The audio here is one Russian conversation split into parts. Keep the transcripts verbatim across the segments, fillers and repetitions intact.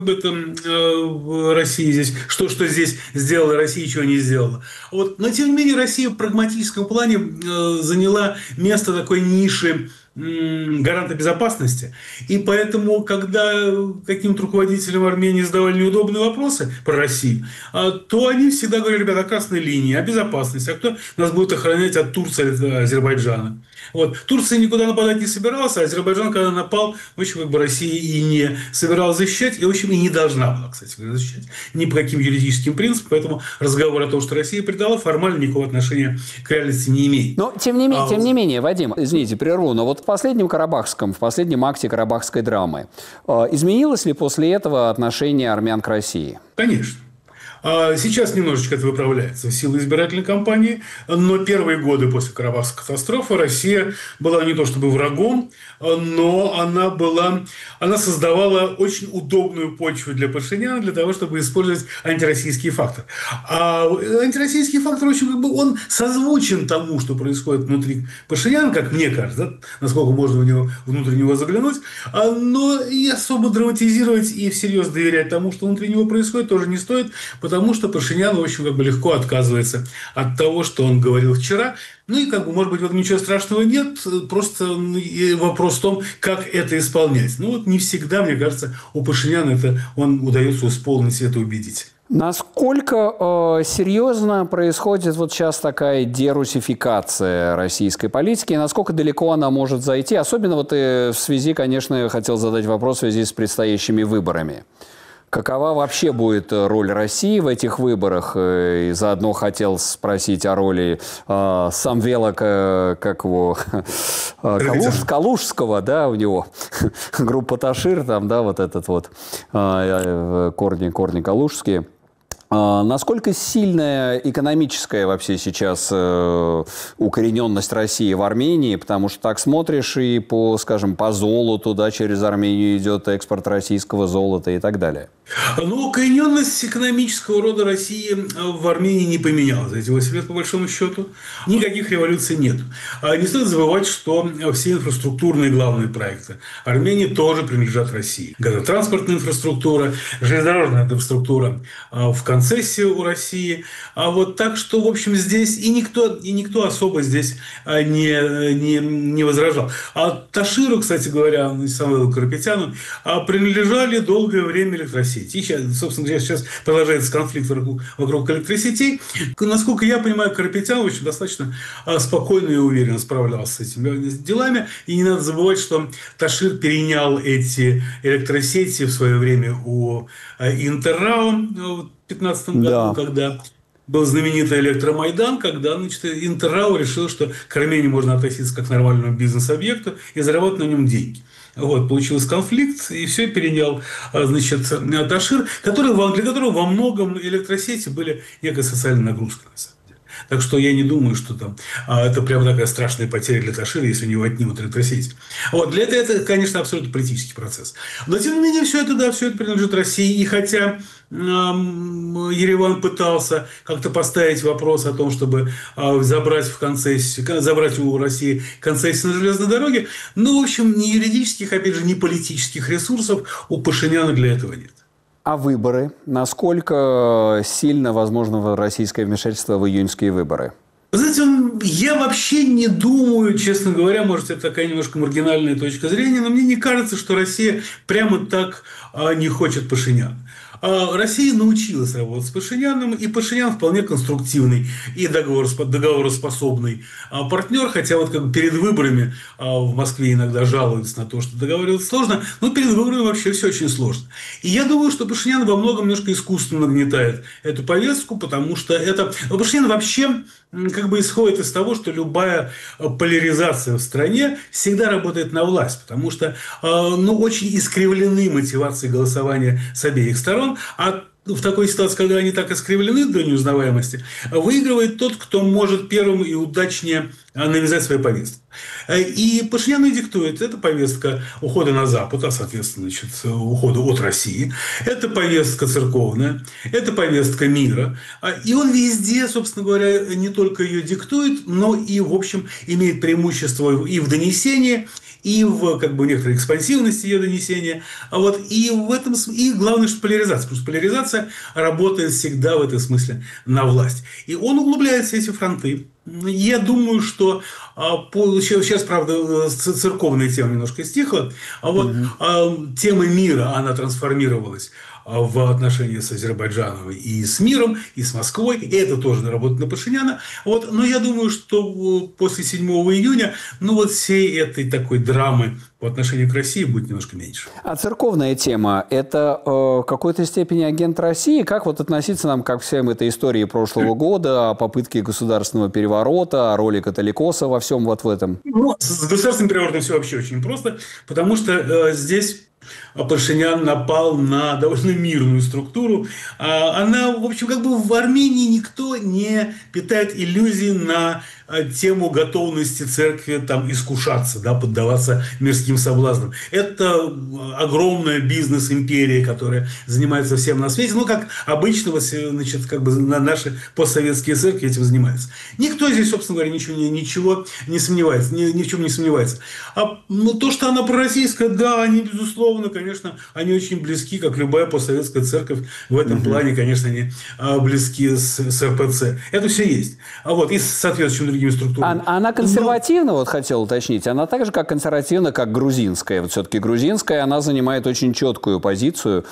об этом э, в России здесь, что, что здесь сделала Россия, чего не сделала. Вот. Но, тем не менее, Россия в прагматическом плане э, заняла место такой ниши м, гаранта безопасности. И поэтому, когда каким-то руководителям Армении задавали неудобные вопросы про Россию, а, то они всегда говорили: ребята, о красной линии, о безопасности, а кто нас будет охранять от Турции или Азербайджана. Вот. Турция никуда нападать не собиралась, а Азербайджан, когда напал, в общем, как бы Россия и не собиралась защищать, и, в общем, и не должна была, кстати, защищать ни по каким юридическим принципам. Поэтому разговор о том, что Россия предала, формально никакого отношения к реальности не имеет. Но, тем не, а, тем не менее, Вадим, извините, прерву, но вот в последнем Карабахском, в последнем акте карабахской драмы, э, изменилось ли после этого отношение армян к России? Конечно. Сейчас немножечко это выправляется в силу избирательной кампании, но первые годы после Карабахской катастрофы Россия была не то чтобы врагом, но она была, она создавала очень удобную почву для Пашиняна для того, чтобы использовать антироссийский фактор. А антироссийский фактор, очень как бы, он созвучен тому, что происходит внутри Пашиняна, как мне кажется, да, насколько можно в него, внутрь него заглянуть, но и особо драматизировать и всерьез доверять тому, что внутри него происходит, тоже не стоит, потому что Пашинян, в общем, как бы легко отказывается от того, что он говорил вчера. Ну и, как бы, может быть, в этом ничего страшного нет. Просто вопрос в том, как это исполнять. Ну вот не всегда, мне кажется, у Пашиняна это, он удается исполнить это убедить. Насколько э, серьезно происходит вот сейчас такая дерусификация российской политики, и насколько далеко она может зайти? Особенно вот и в связи, конечно, я хотел задать вопрос в связи с предстоящими выборами. Какова вообще будет роль России в этих выборах? И заодно хотел спросить о роли э, Самвела, как его, Калуж, Калужского, да, у него группа Ташир, там, да, вот этот вот э, корни, корни калужские. Насколько сильная экономическая вообще сейчас э, укорененность России в Армении? Потому что так смотришь и по, скажем, по золоту, да, через Армению идет экспорт российского золота и так далее. Ну, укорененность экономического рода России в Армении не поменялась за эти восемь лет, по большому счету. Никаких революций нет. Не стоит забывать, что все инфраструктурные главные проекты Армении тоже принадлежат России. Газотранспортная инфраструктура, железнодорожная инфраструктура в концессии у России. А вот так что, в общем, здесь и никто, и никто особо здесь не, не, не возражал. А Таширу, кстати говоря, Самвелу Карапетяну принадлежали долгое время электросети. И сейчас, собственно говоря, сейчас продолжается конфликт вокруг, вокруг электросетей. Насколько я понимаю, Карапетян, в общем, достаточно спокойно и уверенно справлялся с этими делами. И не надо забывать, что Ташир перенял эти электросети в свое время у Интеррао в две тысячи пятнадцатом году, да, когда был знаменитый электромайдан, когда, значит, Интеррао решил, что к Армении можно относиться как к нормальному бизнес-объекту и заработать на нем деньги. Вот, получился конфликт, и все перенял, значит, Ташир, который, для которого во многом электросети были некой социальной нагрузкой, на самом деле. Так что я не думаю, что там а, это прям такая страшная потеря для Ташира, если у него отнимут электросети. Вот, для этого это, конечно, абсолютно политический процесс. Но, тем не менее, все это, да, все это принадлежит России. И хотя Ереван пытался как-то поставить вопрос о том, чтобы забрать в концессию, забрать у России концессию на железной дороге, но, в общем, ни юридических, опять же, ни политических ресурсов у Пашиняна для этого нет. А выборы? Насколько сильно возможно российское вмешательство в июньские выборы? Вы знаете, я вообще не думаю, честно говоря, может, это такая немножко маргинальная точка зрения, но мне не кажется, что Россия прямо так не хочет Пашиняна. Россия научилась работать с Пашиняном, и Пашинян вполне конструктивный и договороспособный партнер, хотя вот как бы перед выборами в Москве иногда жалуются на то, что договариваться сложно, но перед выборами вообще все очень сложно. И я думаю, что Пашинян во многом немножко искусственно нагнетает эту повестку, потому что это... Пашинян вообще как бы исходит из того, что любая поляризация в стране всегда работает на власть, потому что ну, очень искривлены мотивации голосования с обеих сторон. А в такой ситуации, когда они так искривлены до неузнаваемости, выигрывает тот, кто может первым и удачнее навязать свою повестку. И Пашинян и диктует. Это повестка ухода на Запад, а, соответственно, значит, ухода от России. Это повестка церковная. Это повестка мира. И он везде, собственно говоря, не только ее диктует, но и, в общем, имеет преимущество и в донесении, и в как бы, некоторой экспансивности ее донесения, а вот, и в этом, и главное, что поляризация, потому что поляризация работает всегда в этом смысле на власть. И он углубляет все эти фронты. Я думаю, что по, сейчас, правда, церковная тема немножко стихла, а вот mm-hmm. тема мира, она трансформировалась в отношении с Азербайджаном и с миром, и с Москвой, и это тоже наработано Пашиняна. Вот, но я думаю, что после седьмого июня, ну вот всей этой такой драмы по отношению к России будет немножко меньше. А церковная тема – это э, в какой-то степени агент России? Как вот относиться нам ко всем этой истории прошлого года, о попытке государственного переворота, о роли католикоса во всем вот в этом? Ну, с государственным переворотом все вообще очень просто, потому что э, здесь Пашинян напал на довольно мирную структуру. Она, в общем, как бы в Армении никто не питает иллюзий на тему готовности церкви там искушаться, да, поддаваться мирским соблазнам. Это огромная бизнес-империя, которая занимается всем на свете. Ну, как обычно, значит, как бы наши постсоветские церкви этим занимаются. Никто здесь, собственно говоря, ничего, ничего не сомневается, ни, ни в чем не сомневается. А ну, то, что она пророссийская, да, они, безусловно, конечно, они очень близки, как любая постсоветская церковь. В этом угу. плане, конечно, они близки с, с эр пэ цэ. Это все есть. А вот и с соответствующими другими структурами. А, она консервативна, Но... вот хотел уточнить, она так же, как консервативна, как грузинская. Вот все-таки грузинская, она занимает очень четкую позицию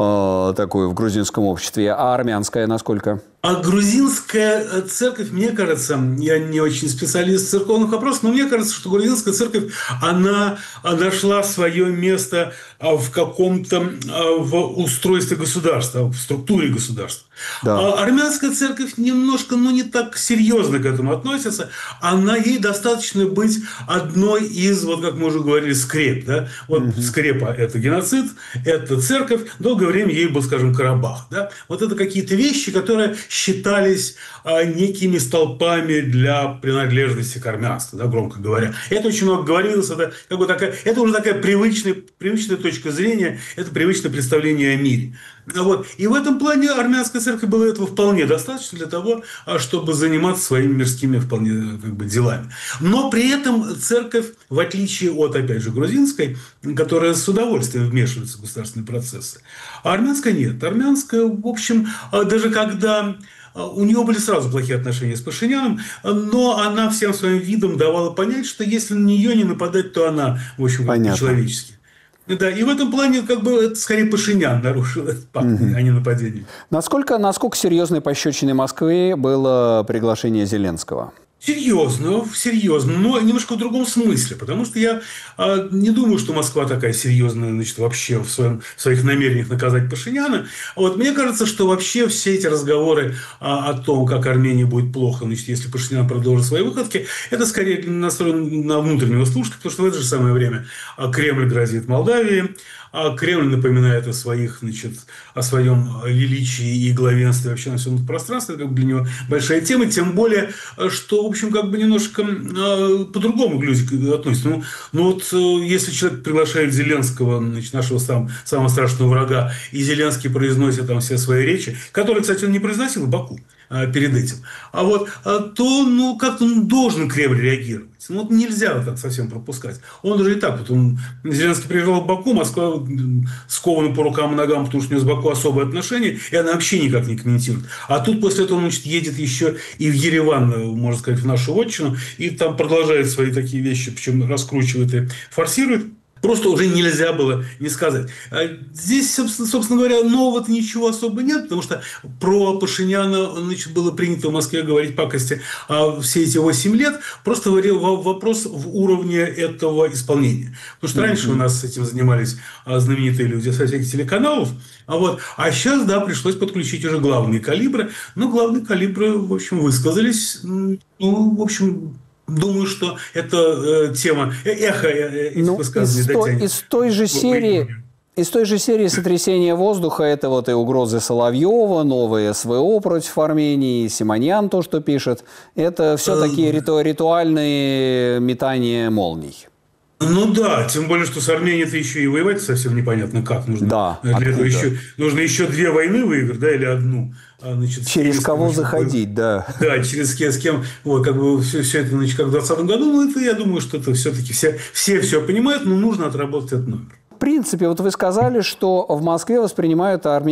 э, такую в грузинском обществе. А армянская насколько? А грузинская церковь, мне кажется, я не очень специалист в церковных вопросах, но мне кажется, что грузинская церковь, она нашла свое место в каком-то в устройстве государства, в структуре государства. Да. А армянская церковь немножко, ну, не так серьезно к этому относится. Она, ей достаточно быть одной из, вот как мы уже говорили, скреп. Да? Вот угу. скрепа – это геноцид, это церковь. Долгое время ей был, скажем, Карабах. Да? Вот это какие-то вещи, которые считались а, некими столпами для принадлежности к армянству, да, громко говоря. Это очень много говорилось. Это, как бы такая, это уже такая привычная, привычная точка зрения, это привычное представление о мире. Вот. И в этом плане армянская церковь была этого вполне достаточно для того, чтобы заниматься своими мирскими вполне, как бы, делами. Но при этом церковь, в отличие от, опять же, грузинской, которая с удовольствием вмешивается в государственные процессы, а армянская нет. Армянская, в общем, даже когда... У нее были сразу плохие отношения с Пашиняном, но она всем своим видом давала понять, что если на нее не нападать, то она, в общем, по-человечески. Да, и в этом плане, как бы, это скорее Пашинян нарушил этот пакт, угу. а не нападение. Насколько, насколько серьезной пощечиной Москвы было приглашение Зеленского? Серьезно, серьезно, но немножко в другом смысле, потому что я а, не думаю, что Москва такая серьезная, значит, вообще в, своем, в своих намерениях наказать Пашиняна. Вот, мне кажется, что вообще все эти разговоры а, о том, как Армении будет плохо, значит, если Пашинян продолжит свои выходки, это скорее настроено на внутреннего слушателя, потому что в это же самое время Кремль грозит Молдавии, а Кремль напоминает о своих, значит, о своем величии и главенстве вообще на всем пространстве, это как бы для него большая тема, тем более, что, в общем, как бы немножко э, по-другому люди относятся. Ну, ну вот э, если человек приглашает Зеленского, значит, нашего сам, самого страшного врага, и Зеленский произносит там все свои речи, которые, кстати, он не произносил в Баку э, перед этим, а вот, э, то, ну, как-то он должен Кремль реагировать. Ну, вот нельзя вот так совсем пропускать. Он уже и так, вот он, Зеленский приезжал в Баку, Москва скована по рукам и ногам, потому что у него с Баку особые отношения, и она вообще никак не комментирует. А тут после этого он, значит, едет еще и в Ереван, можно сказать, в нашу отчину, и там продолжает свои такие вещи, причем раскручивает и форсирует. Просто уже нельзя было не сказать. Здесь, собственно, собственно говоря, нового-то ничего особо нет, потому что про Пашиняна, значит, было принято в Москве говорить пакости а все эти восемь лет. Просто вопрос в уровне этого исполнения. Потому что mm-hmm. раньше у нас с этим занимались знаменитые люди со всяких телеканалов. А, вот, а сейчас, да, пришлось подключить уже главные калибры. Но главные калибры, в общем, высказались. Ну, в общем... Думаю, что это э, тема эхо э, ну, из, то, из той же серии, из той же серии сотрясения воздуха это вот и угрозы Соловьева, новые эс вэ о против Армении, Симоньян то, что пишет. Это все такие риту, ритуальные метания молний. Ну да, тем более, что с Арменией-то еще и воевать совсем непонятно как. Нужно, Да, для этого откуда? еще, нужно еще две войны выиграть, да, или одну. А, значит, Через с- кого с- заходить, да. Да, через кем, с кем, вот, как бы все, все это, значит, как в двадцатом году, ну, это, я думаю, что это все-таки все, все все понимают, но нужно отработать этот номер. В принципе, вот вы сказали, что в Москве воспринимают армию